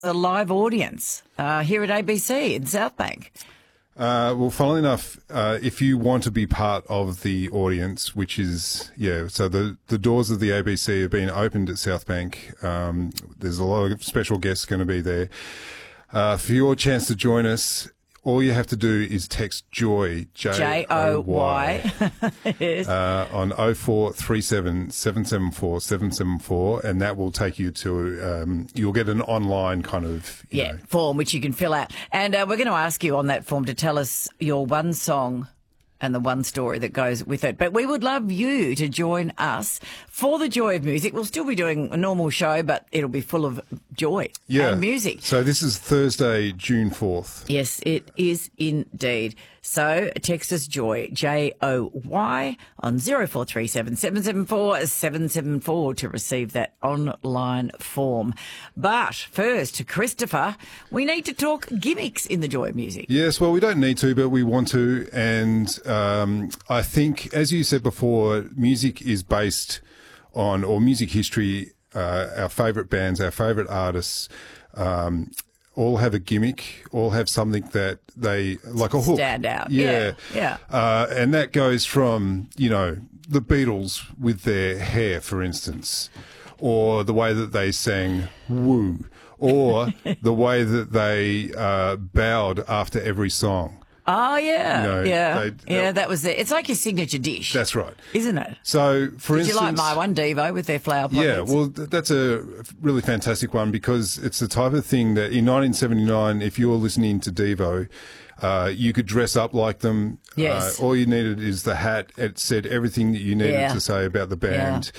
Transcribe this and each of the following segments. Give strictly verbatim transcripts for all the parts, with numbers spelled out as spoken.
a live audience uh, here at A B C in South Bank. Uh, well, funnily enough, uh, if you want to be part of the audience, which is, yeah, so the, the doors of the A B C have been opened at South Bank. Um, there's a lot of special guests going to be there. Uh, for your chance to join us, all you have to do is text JOY, J O Y, yes. uh, on oh four three seven, seven seven four, seven seven four, and that will take you to, um, you'll get an online kind of, you yeah, know. form which you can fill out. And uh, we're going to ask you on that form to tell us your one song and the one story that goes with it. But we would love you to join us for the Joy of Music. We'll still be doing a normal show, but it'll be full of joy yeah. and music. So this is Thursday, June fourth. Yes, it is indeed. So text us JOY, J O Y, on oh four three seven, seven seven four, seven seven four to receive that online form. But first, Christopher, we need to talk gimmicks in the Joy of Music. Yes, well, we don't need to, but we want to. And um, I think, as you said before, music is based on, or music history, uh, our favourite bands, our favourite artists, um, all have a gimmick, all have something that they, like a hook. Stand out. Yeah. Yeah. yeah. Uh, and that goes from, you know, the Beatles with their hair, for instance, or the way that they sang Woo, or the way that they uh, bowed after every song. Oh, yeah. You know, yeah. they- yeah, they- that was it. It's like your signature dish. That's right. Isn't it? So, for Did instance, you like my one, Devo, with their flower pockets? yeah, well, th- that's a really fantastic one because it's the type of thing that in nineteen seventy-nine, if you were listening to Devo, uh, you could dress up like them. Yes. Uh, all you needed is the hat. It said everything that you needed Yeah. to say about the band.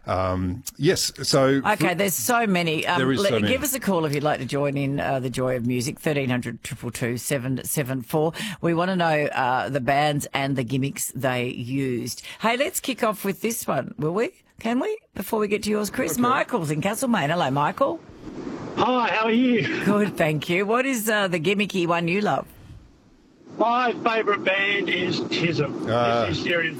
Um, yes, so... Okay, there's so many. Um, There is so let- many. Give us a call if you'd like to join in uh, the Joy of Music, thirteen hundred, two two two, seven seven four. We want to know uh, the bands and the gimmicks they used. Hey, let's kick off with this one, will we? Can we? Before we get to yours, Chris. Okay. Michael's in Castlemaine. Hello, Michael. Hi, how are you? Good, thank you. What is uh, the gimmicky one you love? My favourite band is Tism. Ah. This is serious.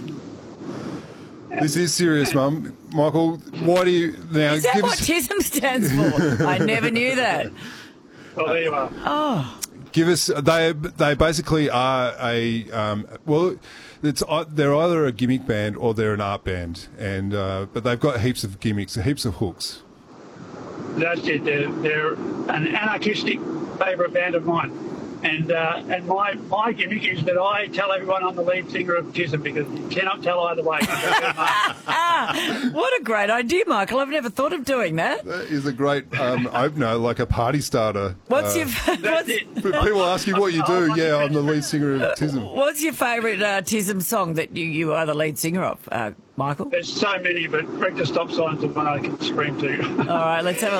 This is serious, Mum. Michael, why do you... Now, Is that give what us... TISM stands for? I never knew that. Well, there you are. Oh, Give us. They they basically are a um, well, it's uh, they're either a gimmick band or they're an art band, and uh, but they've got heaps of gimmicks, heaps of hooks. That's it. They're, they're an anarchistic favourite band of mine. And uh, and my, my gimmick is that I tell everyone I'm the lead singer of Tism because you cannot tell either way. what a great idea, Michael. I've never thought of doing that. That is a great um, opener, like a party starter. What's Uh, your That's what's, it. People ask you what you do. Yeah, I'm the lead singer of Tism. what's your favourite uh, TISM song that you, you are the lead singer of, uh, Michael? There's so many, but Break the Stop Signs is one I can scream to. All right, let's have a